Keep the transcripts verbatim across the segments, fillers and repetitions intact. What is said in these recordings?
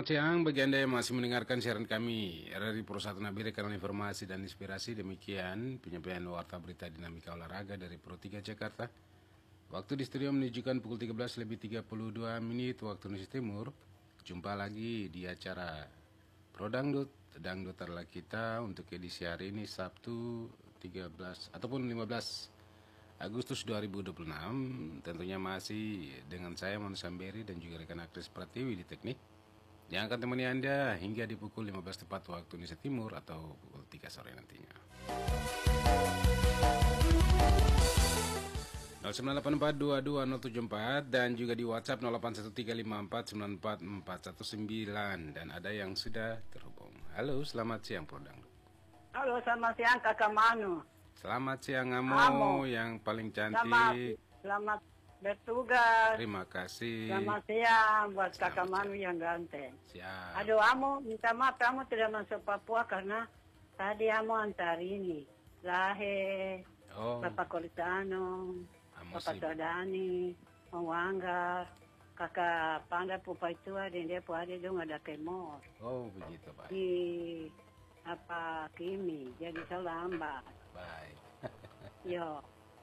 Selamat siang bagi Anda yang masih mendengarkan siaran kami R R I Pro satu Nabire, kanal informasi dan inspirasi. Demikian penyampaian warta berita dinamika olahraga dari Pro tiga Jakarta. Waktu di studio menunjukkan pukul tiga belas lebih tiga puluh dua menit waktu Indonesia Timur. Jumpa lagi di acara Pro Dangdut, Dangdut adalah kita, untuk edisi hari ini Sabtu tiga belas ataupun lima belas Agustus dua ribu dua puluh enam. Tentunya masih dengan saya Manu Samberi dan juga rekan aktris Pratiwi di teknik, yang akan temani Anda hingga di pukul lima belas tepat waktu Indonesia Timur atau pukul tiga sore nantinya. nol sembilan delapan empat dua dua nol tujuh empat dan juga di WhatsApp nol delapan satu tiga lima empat sembilan empat empat satu sembilan, dan ada yang sudah terhubung. Halo, selamat siang Pro Dangdut. Halo, selamat siang Kakak Manu. Selamat siang Amo, Amo. yang paling Selamat, cantik. selamat bertugas. Terima kasih. Selamat siang buat Selamat Kakak Manu siang. yang ganteng. Siap. Aduh, Amo, minta maaf kamu tidak masuk Papua karena tadi Amo antar ini Lahe, Oh, Bapak Kolisano, Amo Bapak sibuk. Sodani, Mawanggar, Kakak Panda Pupai Tua, dan dia pun ada dong ada kemor Oh, begitu, Pak. di apa Kimi, jadi selambat. Baik. Yo,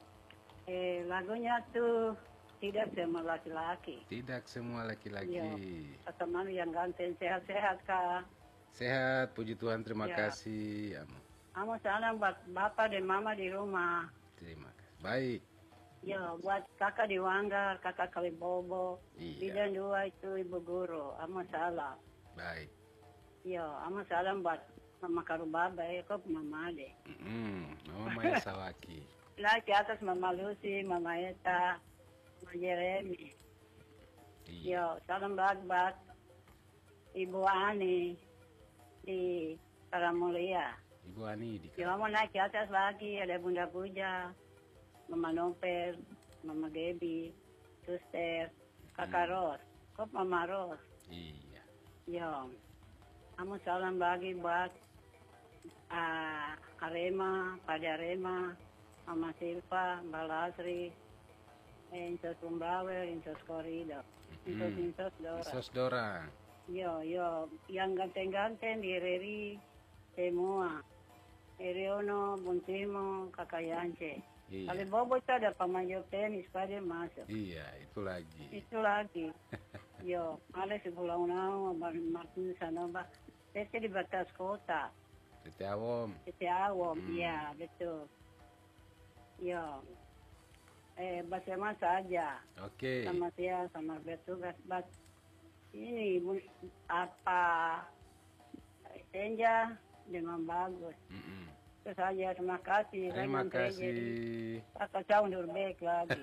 eh lagunya tuh tidak semua laki-laki. Tidak semua laki-laki. Yo, Kakak Manu yang ganteng, sehat-sehat Kak. Sehat, puji Tuhan, terima Ya. kasih. Amo. Kamu salam buat bapak dan mama di rumah. Terima kasih. Baik. Yo, buat kakak di Wanggar, kakak Kalibobo. Iya. Bidan dua itu ibu guru. Kamu salam. Baik. Yo, kamu salam buat mama Karubaba, eh kok mama Ade. Mm, Mama Maya Sawaki. Nah, ke atas mama Lucy, mama Eta, mama Jeremy. Iya. Yo, salam buat Ibu Ani di Paramulia. Ibu Ani di Yo, mau naik ke atas lagi, ada Bunda Puja, Mama Nompel, Mama Gebi, Suster, Kakak Ros, kok Mama Ros. Iya. Yo, kamu salam lagi buat uh, Arema, pada Arema, Mama Silva, Mbak Lasri, Insos Pembawer, Insos Korido, Insos Insos Dora. Sos Dora. Yo, yo, yang ganteng-ganteng di Reri semua. Eriono, Buntimo, Kakak Yance. Iya. Kalau Bobo itu ada pemain tenis pada masuk. Iya, itu lagi. Itu lagi. Yo, ada sebulan nau, Martin Sanoba. Itu di batas kota. Tete Awom. Itu awam, Hmm. iya betul. Yo, eh bersama saja. Oke. Sama saya, sama bertugas. But ini bu- apa senja dengan bagus. Mm-mm. Itu saja, terima kasih. Terima Jangan saya kasih. jadi kakak saya undur baik lagi.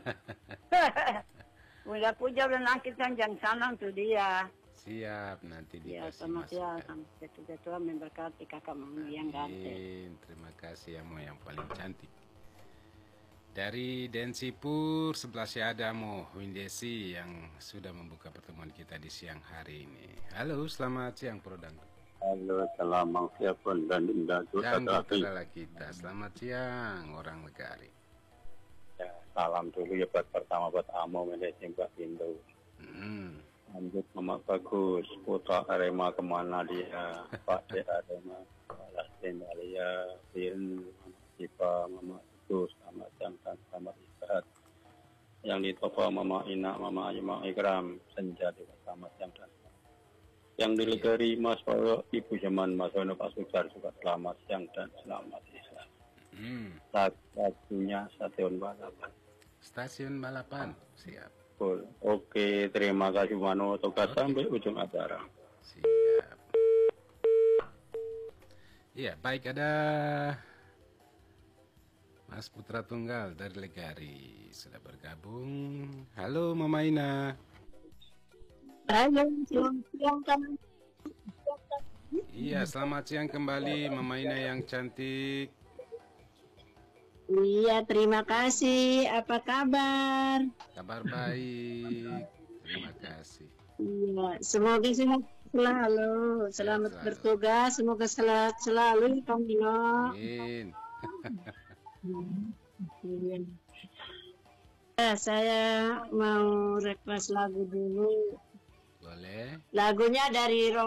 Udah puja udah nangkitkan jang salam tuh dia. Siap, nanti Ya, dikasih sama saya, masukan. sama ketua-ketua memberkati kakak Manu yang ganteng. Amin. Terima kasih Amo yang paling cantik. Dari Densipur sebelah si ada Mo Windesi yang sudah membuka pertemuan kita di siang hari ini. Halo, selamat siang Pro Dangdut. Halo, selamat siang dan indah Dangdut adalah kita. Selamat siang orang Legari. Ya, salam dulu ya buat pertama buat Amo Mendesi Mbak Indo. Hmm. Lanjut Mama Bagus, Putra Arema kemana dia? Pak De Arema, Lastin Alia, Bin, Mama Sipa, Mama Agus, Mama Jangkan, Mama Istirahat. Yang di Topo Mama Ina, Mama Imam Ikram, Senja di bersama Jangkan. Yang di Legari Mas Polo, Ibu Jaman Mas Wono Pak Sujar juga selamat siang dan selamat istirahat. Hmm. Satunya Stasiun Balapan. Stasiun balapan. Siap. Betul. Oke, terima kasih Mano. Tugas sampai ujung acara. Siap. Iya, baik, ada Mas Putra Tunggal dari Legari sudah bergabung. Halo Mama Ina. Halo, selamat siang kan. Iya, selamat siang kembali Mama Ina yang cantik. Iya, terima kasih. Apa kabar? Kabar baik. Terima kasih. Iya, semoga sehat selalu. Selamat selalu. bertugas. Semoga sehat selalu, Kang Dino. Amin. Iya. Ya, saya mau request lagu dulu. Boleh. Lagunya dari